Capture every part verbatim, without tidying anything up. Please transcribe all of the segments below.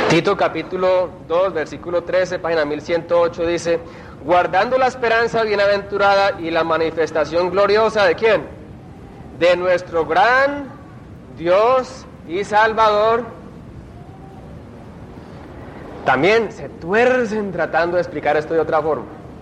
Tito capítulo dos, versículo trece, página mil ciento ocho dice: guardando la esperanza bienaventurada y la manifestación gloriosa ¿de quién? De nuestro gran Dios y Salvador. También se tuercen tratando de explicar esto de otra forma.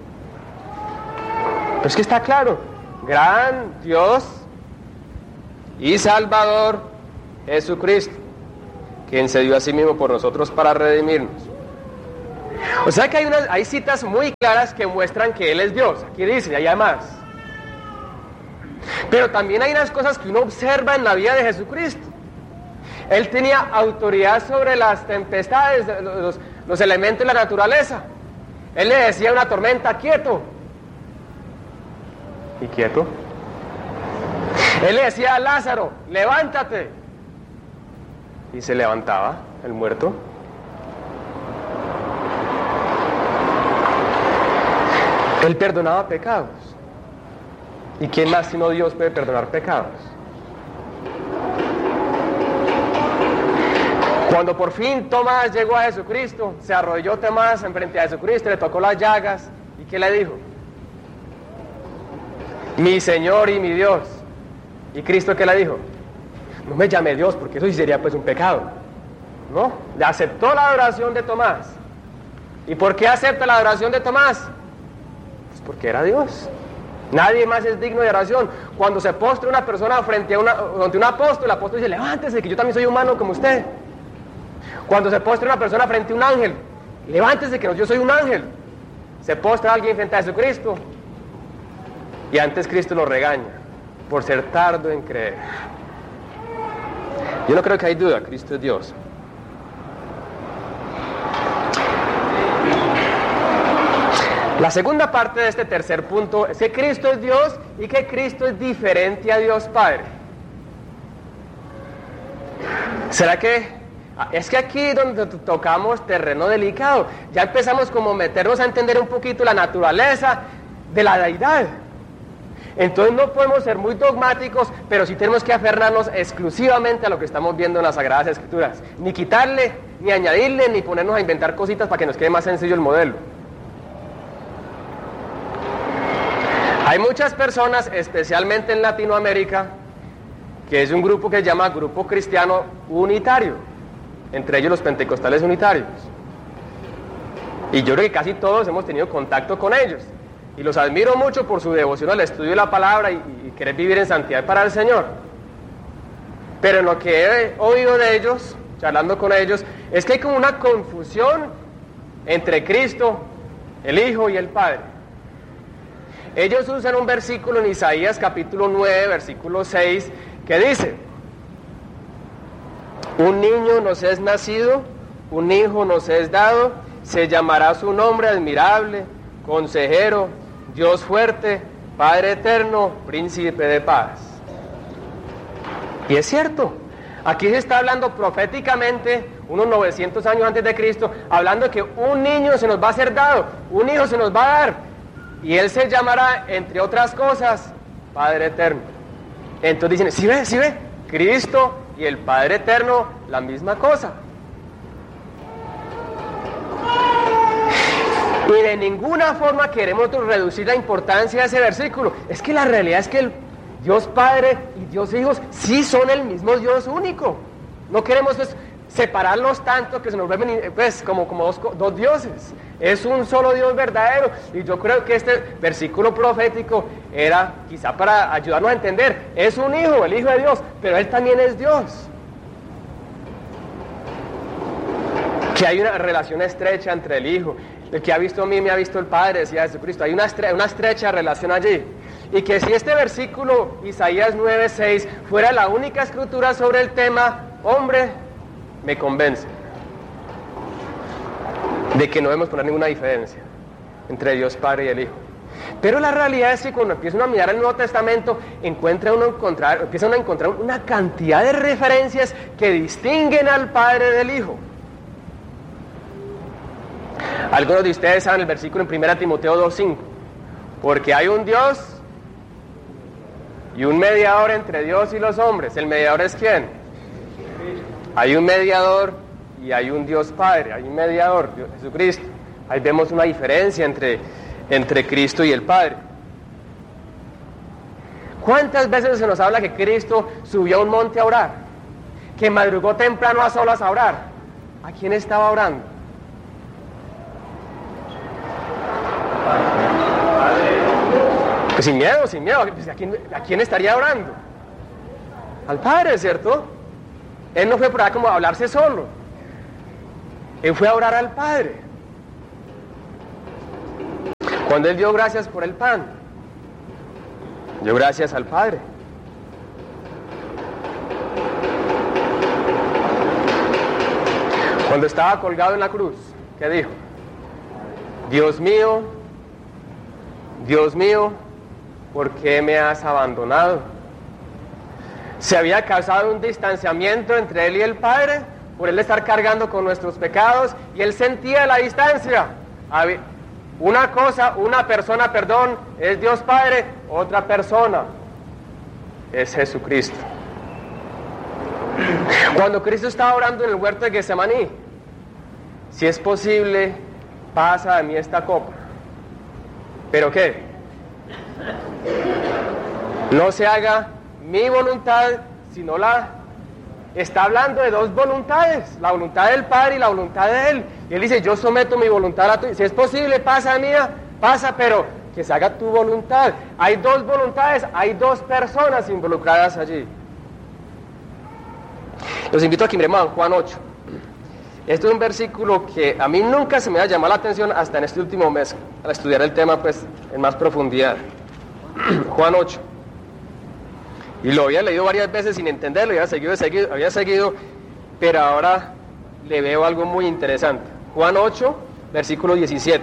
Pero es que está claro, gran Dios y Salvador Jesucristo, quien se dio a sí mismo por nosotros para redimirnos. O sea que hay, unas, hay citas muy claras que muestran que Él es Dios. Aquí dice, y hay más. Pero también hay unas cosas que uno observa en la vida de Jesucristo. Él tenía autoridad sobre las tempestades, los, los elementos de la naturaleza. Él le decía a una tormenta, quieto. Y quieto. Él le decía a Lázaro, levántate. Y se levantaba el muerto. Él perdonaba pecados. ¿Y quién más sino Dios puede perdonar pecados? Cuando por fin Tomás llegó a Jesucristo, se arrodilló Tomás enfrente a Jesucristo, le tocó las llagas. ¿Y qué le dijo? Mi Señor y mi Dios. ¿Y Cristo qué le dijo? No me llame Dios, porque eso sí sería pues un pecado. ¿No? Le aceptó la adoración de Tomás. ¿Y por qué acepta la adoración de Tomás? Pues porque era Dios. Nadie más es digno de oración. Cuando se postra una persona frente a una, ante un apóstol, el apóstol dice, levántese, que yo también soy humano como usted. Cuando se postra una persona frente a un ángel, levántese, que yo soy un ángel. Se postra alguien frente a Jesucristo, y antes Cristo lo regaña por ser tardo en creer. Yo no creo que hay duda, Cristo es Dios. La segunda parte de este tercer punto es que Cristo es Dios y que Cristo es diferente a Dios Padre. ¿Será que? Es que aquí donde tocamos terreno delicado, ya empezamos como a meternos a entender un poquito la naturaleza de la deidad. Entonces no podemos ser muy dogmáticos, pero sí tenemos que aferrarnos exclusivamente a lo que estamos viendo en las Sagradas Escrituras. Ni quitarle, ni añadirle, ni ponernos a inventar cositas para que nos quede más sencillo el modelo. Hay muchas personas, especialmente en Latinoamérica, que es un grupo que se llama Grupo Cristiano Unitario, entre ellos los pentecostales unitarios. Y yo creo que casi todos hemos tenido contacto con ellos. Y los admiro mucho por su devoción al estudio de la palabra y, y querer vivir en santidad para el Señor. Pero en lo que he oído de ellos, charlando con ellos, es que hay como una confusión entre Cristo, el Hijo y el Padre. Ellos usan un versículo en Isaías capítulo nueve, versículo seis, que dice: un niño nos es nacido, un hijo nos es dado, se llamará su nombre admirable, consejero, Dios fuerte, Padre eterno, príncipe de paz. Y es cierto, aquí se está hablando proféticamente, unos novecientos años antes de Cristo, hablando de que un niño se nos va a ser dado, un hijo se nos va a dar, y él se llamará, entre otras cosas, Padre eterno. Entonces dicen, ¿sí ve? ¿Sí ve? Cristo y el Padre eterno, la misma cosa. Y de ninguna forma queremos reducir la importancia de ese versículo. Es que la realidad es que el Dios Padre y Dios Hijo sí son el mismo Dios único. No queremos pues, separarlos tanto que se nos ven pues, como, como dos, dos dioses. Es un solo Dios verdadero. Y yo creo que este versículo profético era quizá para ayudarnos a entender. Es un hijo, el Hijo de Dios, pero Él también es Dios. Que hay una relación estrecha entre el Hijo. El que ha visto a mí me ha visto el Padre, decía Jesucristo. Hay una, estre- una estrecha relación allí. Y que si este versículo, Isaías nueve seis, fuera la única escritura sobre el tema, hombre, me convence de que no debemos poner ninguna diferencia entre Dios Padre y el Hijo. Pero la realidad es que cuando empiezan a mirar el Nuevo Testamento, encuentra uno encontrar, empiezan a encontrar una cantidad de referencias que distinguen al Padre del Hijo. Algunos de ustedes saben el versículo en primera Timoteo dos cinco, porque hay un Dios y un mediador entre Dios y los hombres. ¿El mediador es quién? Hay un mediador y hay un Dios Padre, hay un mediador, Dios, Jesucristo. Ahí vemos una diferencia entre, entre Cristo y el Padre. ¿Cuántas veces se nos habla que Cristo subió a un monte a orar? Que madrugó temprano a solas a orar. ¿A quién estaba orando? Pues sin miedo, sin miedo. ¿A quién, ¿A quién estaría orando? Al Padre, ¿cierto? Él no fue por allá como a hablarse solo. Él fue a orar al Padre. Cuando Él dio gracias por el pan, dio gracias al Padre. Cuando estaba colgado en la cruz, ¿qué dijo? Dios mío, Dios mío, ¿por qué me has abandonado? Se había causado un distanciamiento entre Él y el Padre por Él estar cargando con nuestros pecados, y Él sentía la distancia. Una cosa, una persona, perdón, es Dios Padre, otra persona es Jesucristo. Cuando Cristo estaba orando en el huerto de Getsemaní, si es posible, pasa de mí esta copa. ¿Pero qué? No se haga mi voluntad, sino la... Está hablando de dos voluntades, la voluntad del Padre y la voluntad de Él. Y Él dice, yo someto mi voluntad a la tuya. Si es posible, pasa mía, pasa, pero que se haga tu voluntad. Hay dos voluntades, hay dos personas involucradas allí. Los invito a que miremos a Juan ocho. Este es un versículo que a mí nunca se me ha llamado la atención hasta en este último mes, al estudiar el tema pues en más profundidad. Juan ocho. Y lo había leído varias veces sin entenderlo, había seguido, seguido, había seguido, pero ahora le veo algo muy interesante. Juan ocho, versículo diecisiete.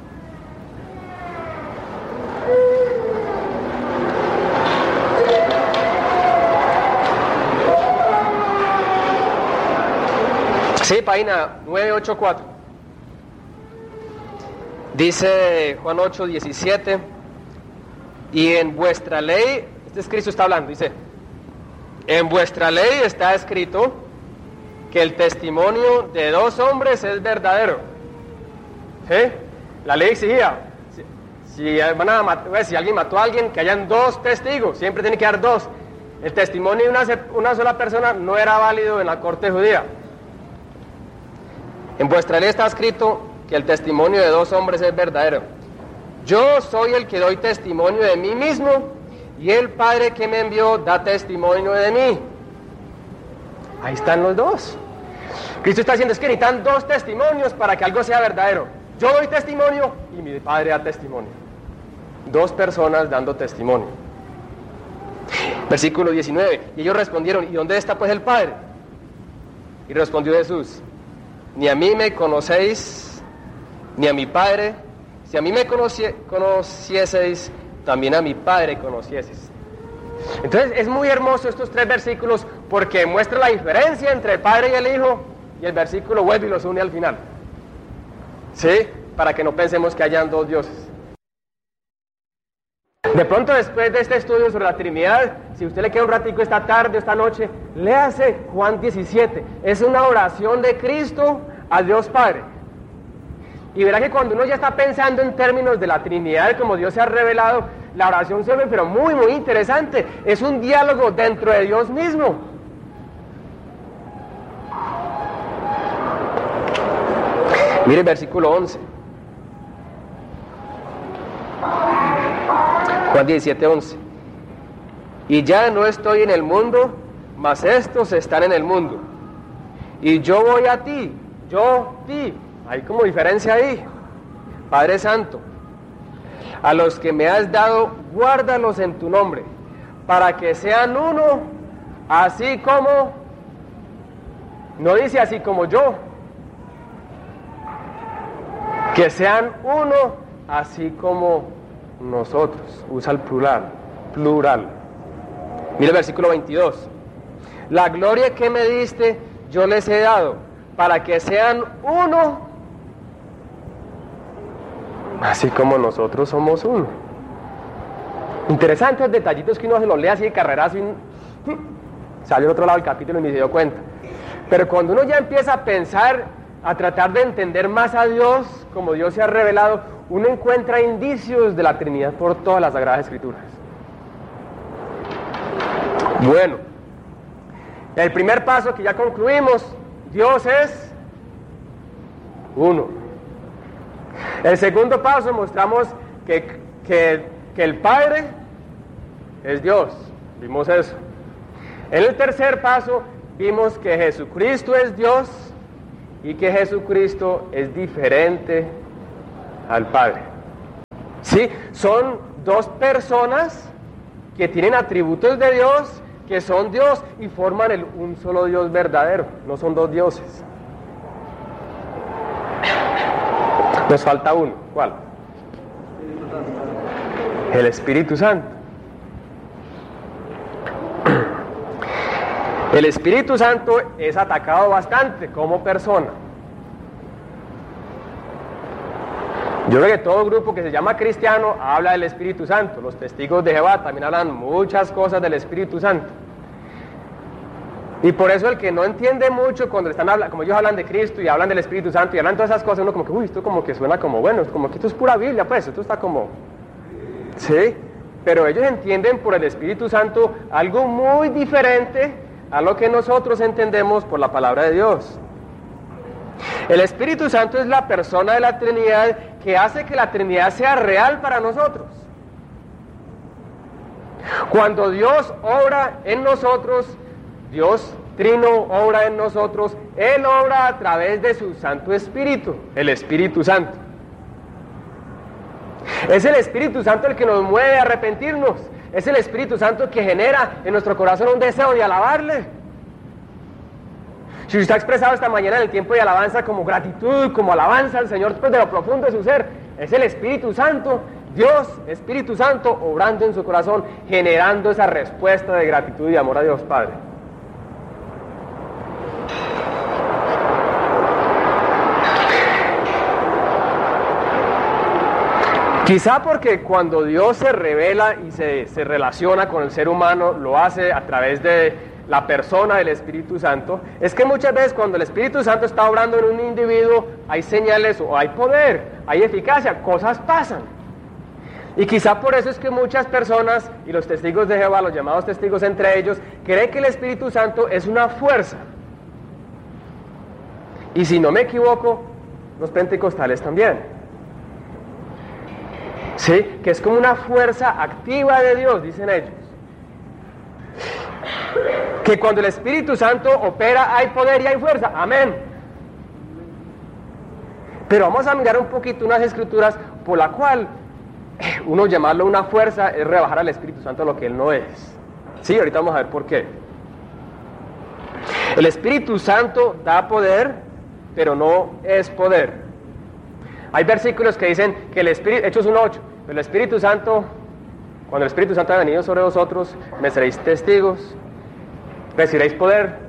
Sí, página nueve ochenta y cuatro. Dice Juan ocho, diecisiete. Y en vuestra ley, este es Cristo está hablando, dice, en vuestra ley está escrito que el testimonio de dos hombres es verdadero. ¿Sí? La ley exigía, si, si, van a matar, si alguien mató a alguien, que hayan dos testigos, siempre tiene que haber dos. El testimonio de una, una sola persona no era válido en la corte judía. En vuestra ley está escrito que el testimonio de dos hombres es verdadero. Yo soy el que doy testimonio de mí mismo, y el Padre que me envió da testimonio de mí. Ahí están los dos. Cristo está diciendo, es que necesitan dos testimonios para que algo sea verdadero. Yo doy testimonio y mi Padre da testimonio. Dos personas dando testimonio. Versículo diecinueve. Y ellos respondieron, ¿y dónde está pues el Padre? Y respondió Jesús, ni a mí me conocéis, ni a mi Padre. Si a mí me conocie, conocieseis, también a mi Padre conocieseis. Entonces es muy hermoso estos tres versículos porque muestra la diferencia entre el Padre y el Hijo, y el versículo vuelve y los une al final. ¿Sí? Para que no pensemos que hayan dos dioses. De pronto, después de este estudio sobre la Trinidad, si usted le queda un ratico esta tarde o esta noche, léase Juan diecisiete. Es una oración de Cristo a Dios Padre. Y verá que cuando uno ya está pensando en términos de la Trinidad, como Dios se ha revelado, la oración se ve pero muy, muy interesante. Es un diálogo dentro de Dios mismo. Mire el versículo once. Juan diecisiete, once. Y ya no estoy en el mundo, mas estos están en el mundo. Y yo voy a ti, yo, ti. Hay como diferencia ahí. Padre Santo, a los que me has dado, guárdalos en tu nombre, para que sean uno, así como, no dice así como yo, que sean uno, así como nosotros. Usa el plural, plural. Mira el versículo veintidós. La gloria que me diste, yo les he dado, para que sean uno, así como nosotros somos uno. Interesantes detallitos que uno se los lee así de carrerazo y salió al otro lado del capítulo y ni se dio cuenta. Pero cuando uno ya empieza a pensar, a tratar de entender más a Dios, como Dios se ha revelado, uno encuentra indicios de la Trinidad por todas las Sagradas Escrituras. Bueno, el primer paso que ya concluimos, Dios es uno. El segundo paso mostramos que, que, que el Padre es Dios, vimos eso. En el tercer paso vimos que Jesucristo es Dios y que Jesucristo es diferente al Padre. Sí, son dos personas que tienen atributos de Dios, que son Dios y forman el un solo Dios verdadero, no son dos dioses. Nos falta uno, ¿cuál? El Espíritu Santo. El Espíritu Santo es atacado bastante como persona. Yo creo que todo grupo que se llama cristiano habla del Espíritu Santo. Los testigos de Jehová también hablan muchas cosas del Espíritu Santo. Y por eso el que no entiende mucho cuando están hablando, como ellos hablan de Cristo y hablan del Espíritu Santo y hablan todas esas cosas, uno como que, uy, esto como que suena como bueno, como que esto es pura Biblia, pues, esto está como, sí, pero ellos entienden por el Espíritu Santo algo muy diferente a lo que nosotros entendemos por la palabra de Dios. El Espíritu Santo es la persona de la Trinidad que hace que la Trinidad sea real para nosotros. Cuando Dios obra en nosotros, Dios Trino obra en nosotros, Él obra a través de su Santo Espíritu, el Espíritu Santo. Es el Espíritu Santo el que nos mueve a arrepentirnos, es el Espíritu Santo que genera en nuestro corazón un deseo de alabarle. Si usted ha expresado esta mañana en el tiempo de alabanza como gratitud, como alabanza al Señor pues de lo profundo de su ser, es el Espíritu Santo, Dios, Espíritu Santo, obrando en su corazón, generando esa respuesta de gratitud y amor a Dios Padre. Quizá porque cuando Dios se revela y se, se relaciona con el ser humano, lo hace a través de la persona del Espíritu Santo, es que muchas veces cuando el Espíritu Santo está obrando en un individuo, hay señales o hay poder, hay eficacia, cosas pasan. Y quizá por eso es que muchas personas, y los testigos de Jehová, los llamados testigos entre ellos, creen que el Espíritu Santo es una fuerza. Y si no me equivoco, los pentecostales también. Sí, que es como una fuerza activa de Dios, dicen ellos. Que cuando el Espíritu Santo opera hay poder y hay fuerza, amén. Pero vamos a mirar un poquito unas escrituras por la cual uno llamarlo una fuerza es rebajar al Espíritu Santo a lo que Él no es. Sí, ahorita vamos a ver por qué. El Espíritu Santo da poder, pero no es poder. Hay versículos que dicen que el Espíritu, Hechos uno ocho, el Espíritu Santo, cuando el Espíritu Santo ha venido sobre vosotros, me seréis testigos, recibiréis poder,